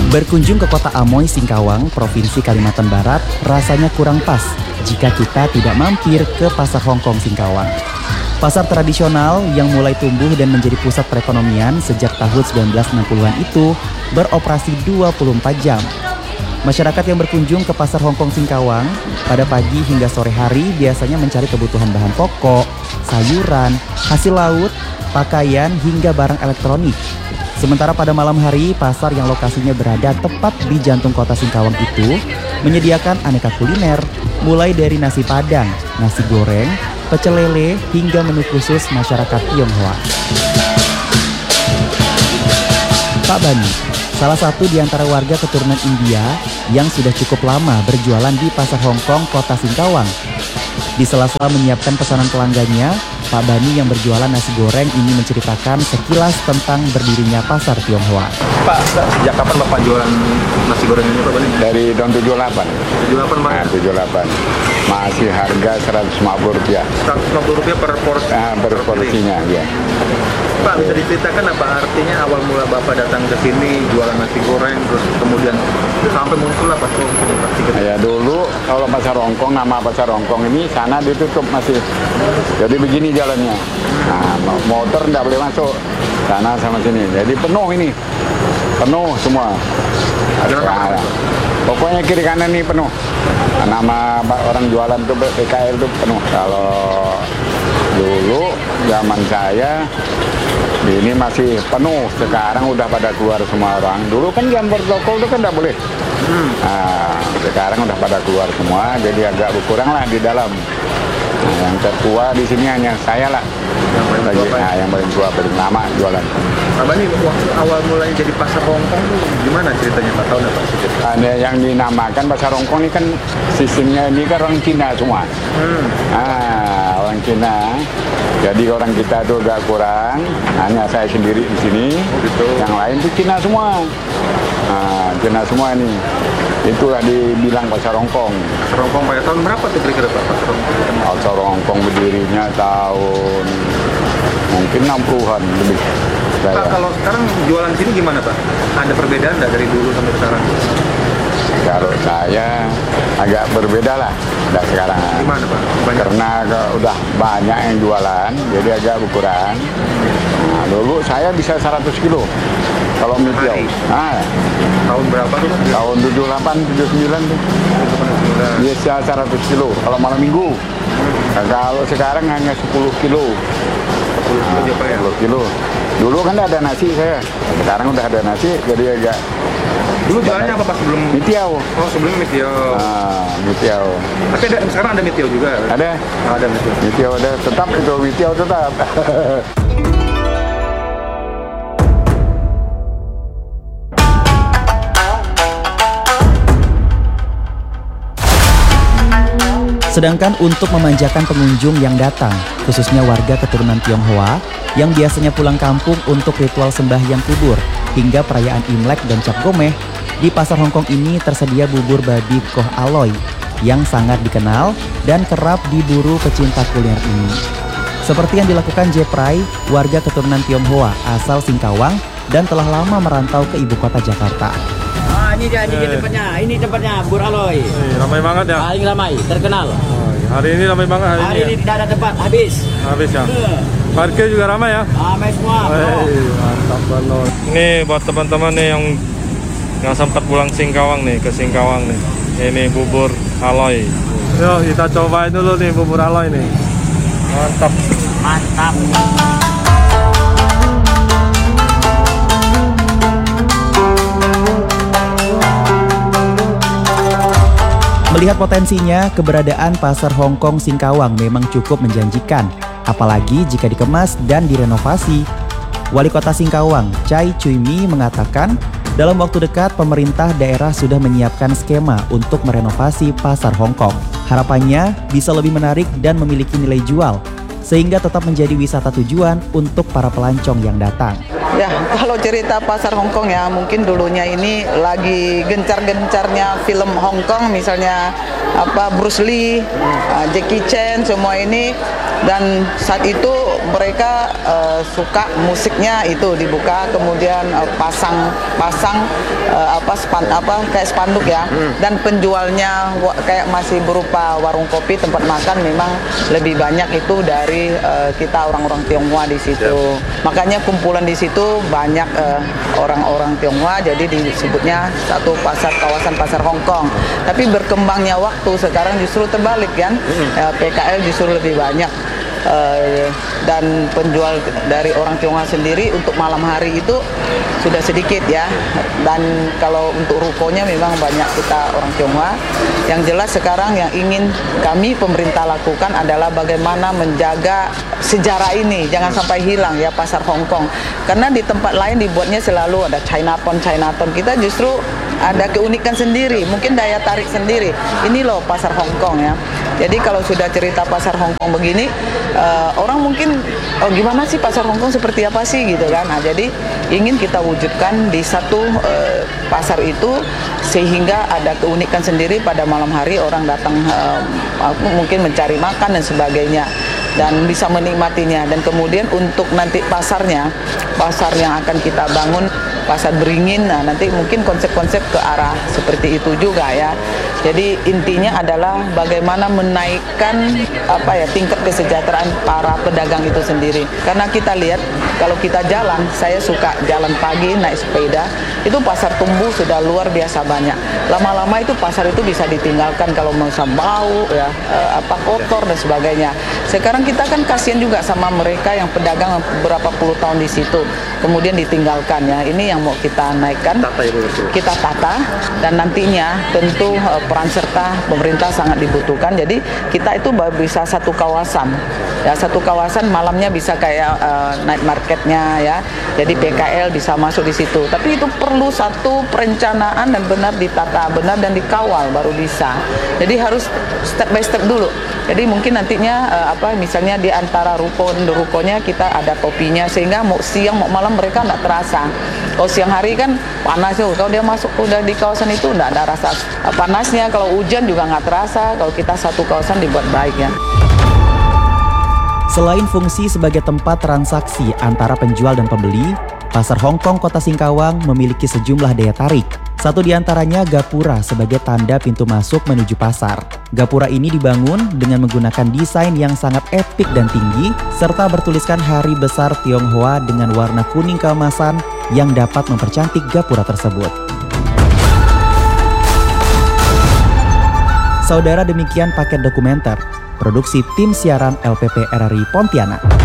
Berkunjung ke kota Amoy, Singkawang, Provinsi Kalimantan Barat, rasanya kurang pas jika kita tidak mampir ke Pasar Hongkong Singkawang. Pasar tradisional yang mulai tumbuh dan menjadi pusat perekonomian sejak tahun 1960-an itu beroperasi 24 jam. Masyarakat yang berkunjung ke Pasar Hongkong Singkawang pada pagi hingga sore hari biasanya mencari kebutuhan bahan pokok, sayuran, hasil laut, pakaian hingga barang elektronik. Sementara pada malam hari, pasar yang lokasinya berada tepat di jantung kota Singkawang itu menyediakan aneka kuliner, mulai dari nasi padang, nasi goreng, pecel lele, hingga menu khusus masyarakat Tionghoa. Pak Bani, salah satu di antara warga keturunan India yang sudah cukup lama berjualan di Pasar Hongkong, kota Singkawang. Di sela-sela menyiapkan pesanan pelanggannya, Pak Bani yang berjualan nasi goreng ini menceritakan sekilas tentang berdirinya pasar Tionghoa. Pak, sejak kapan Bapak jualan nasi goreng ini Pak Bani? Dari tahun 78. 78 Pak? Nah, 78. Masih harga Rp150. Rp150 per porsi? Per porsinya, ya. Pak, bisa diceritakan apa artinya awal mula Bapak datang ke sini jualan nasi goreng, terus kemudian sampai muncullah Pasar Hongkong? Ya dulu kalau Pasar Hongkong, nama Pasar Hongkong ini sana ditutup masih. Jadi begini jalannya. Nah, motor nggak boleh masuk sana sama sini. Jadi penuh ini, penuh semua. Nah, pokoknya kiri kanan ini penuh. Nah, nama orang jualan tuh PKL tuh penuh. Kalau dulu zaman saya ini masih penuh, sekarang udah pada keluar semua orang. Dulu kan jam protokol itu kan nggak boleh. Nah, sekarang udah pada keluar semua, jadi agak berkurang lah di dalam. Nah, yang tertua di sini hanya saya lah. Yang paling tua, paling lama jualan. Pak Bani, waktu awal mulai jadi Pasar Hongkong tuh gimana ceritanya Pak? Tahu nggak Pak? Ada yang dinamakan Pasar Hongkong ini kan sistemnya ini kan orang Cina semua. Orang Cina. Jadi orang kita tuh agak kurang, hanya saya sendiri di sini. Yang lain tuh Cina semua. Cina semua ini. Itulah dibilang Pasar Hongkong. Pasar Hongkong pada tahun berapa tuh kira-kira Pak? Pasar Hongkong berdirinya tahun mungkin 60-an lebih. Pak, kalau sekarang jualan sini gimana Pak? Ada perbedaan nggak dari dulu sampai sekarang? Kalau saya agak berbeda lah dari sekarang. Gimana Pak? Karena udah banyak yang jualan, jadi agak berkurang. Nah, dulu saya bisa 100 kilo kalau mitiau. Tahun berapa tuh? Tahun 78, 79 tuh. Bisa 100 kilo kalau malam minggu. Nah, kalau sekarang hanya 10 kilo. 10 kilo. Dulu kan ada nasi saya, sekarang udah ada nasi, jadi agak. Dulu jualannya apa Pak sebelum? Mitiau. Oh, sebelum mitiau. Mitiau. Tapi sekarang ada mitiau juga? Ada. Ada mitiau. Mitiau ada, tetap itu mitiau tetap. Sedangkan untuk memanjakan pengunjung yang datang, khususnya warga keturunan Tionghoa yang biasanya pulang kampung untuk ritual sembahyang kubur hingga perayaan Imlek dan Cap Gomeh, di Pasar Hongkong ini tersedia bubur babi koh aloy yang sangat dikenal dan kerap diburu pecinta kuliner ini. Seperti yang dilakukan Jeprai, warga keturunan Tionghoa asal Singkawang dan telah lama merantau ke ibu kota Jakarta. Ini tempatnya, ini tempatnya bubur aloy. Ramai banget ya? Paling ramai, terkenal. Hari ini ramai banget Hari ini tidak ada tempat, habis. Habis ya? Parkir juga ramai ya? Ramai semua. Mantap banget. Ini buat teman-teman nih yang sempat pulang Singkawang nih, ke Singkawang nih. Ini bubur aloy. Yuk kita cobain dulu nih bubur aloy nih. Mantap. Mantap. Melihat potensinya, keberadaan Pasar Hongkong Singkawang memang cukup menjanjikan, apalagi jika dikemas dan direnovasi. Wali Kota Singkawang, Chai Cui Mi mengatakan, dalam waktu dekat pemerintah daerah sudah menyiapkan skema untuk merenovasi Pasar Hongkong. Harapannya bisa lebih menarik dan memiliki nilai jual, sehingga tetap menjadi wisata tujuan untuk para pelancong yang datang. Ya, kalau cerita Pasar Hongkong ya, mungkin dulunya ini lagi gencar-gencarnya film Hongkong, misalnya Bruce Lee, Jackie Chan, semua ini. Dan saat itu mereka suka musiknya itu dibuka, kemudian pasang kayak spanduk ya, dan penjualnya kayak masih berupa warung kopi, tempat makan, memang lebih banyak itu dari kita orang-orang Tionghoa di situ. Makanya kumpulan di situ banyak orang-orang Tionghoa, jadi disebutnya satu kawasan pasar Hong Kong. Tapi berkembangnya waktu sekarang justru terbalik kan, PKL justru lebih banyak. Dan penjual dari orang Tionghoa sendiri untuk malam hari itu sudah sedikit ya, dan kalau untuk rukonya memang banyak kita orang Tionghoa. Yang jelas sekarang yang ingin kami pemerintah lakukan adalah bagaimana menjaga sejarah ini jangan sampai hilang ya, pasar Hong Kong, karena di tempat lain dibuatnya selalu ada Chinatown, kita justru ada keunikan sendiri, mungkin daya tarik sendiri. Ini loh pasar Hong Kong ya. Jadi kalau sudah cerita pasar Hong Kong begini, orang mungkin gimana sih pasar Hong Kong, seperti apa sih gitu kan. Nah, jadi ingin kita wujudkan di satu pasar itu sehingga ada keunikan sendiri pada malam hari, orang datang mungkin mencari makan dan sebagainya, dan bisa menikmatinya. Dan kemudian untuk nanti pasar yang akan kita bangun, pasar beringin, nah nanti mungkin konsep-konsep ke arah seperti itu juga ya. Jadi intinya adalah bagaimana menaikkan tingkat kesejahteraan para pedagang itu sendiri. Karena kita lihat kalau kita jalan, saya suka jalan pagi naik sepeda, itu pasar tumbuh sudah luar biasa banyak. Lama-lama itu pasar itu bisa ditinggalkan kalau masa bau ya, kotor dan sebagainya. Sekarang kita kan kasihan juga sama mereka yang pedagang berapa puluh tahun di situ, kemudian ditinggalkan ya. Ini yang mau kita naikkan, kita tata, dan nantinya tentu peran serta pemerintah sangat dibutuhkan. Jadi kita itu bisa satu kawasan ya, satu kawasan malamnya bisa kayak night marketnya ya. Jadi PKL bisa masuk di situ. Tapi itu perlu satu perencanaan dan benar ditata, benar dan dikawal baru bisa. Jadi harus step by step dulu. Jadi mungkin nantinya misalnya di antara rukonya kita ada topinya, sehingga mau siang mau malam mereka nggak terasa. Kalau siang hari kan panas tuh, kalau dia masuk udah di kawasan itu nggak ada rasa panasnya. Kalau hujan juga nggak terasa. Kalau kita satu kawasan dibuat baik ya. Selain fungsi sebagai tempat transaksi antara penjual dan pembeli, pasar Hong Kong Kota Singkawang memiliki sejumlah daya tarik. Satu di antaranya gapura sebagai tanda pintu masuk menuju pasar. Gapura ini dibangun dengan menggunakan desain yang sangat epik dan tinggi, serta bertuliskan Hari Besar Tionghoa dengan warna kuning keemasan yang dapat mempercantik gapura tersebut. Saudara, demikian paket dokumenter produksi tim siaran LPP RRI Pontianak.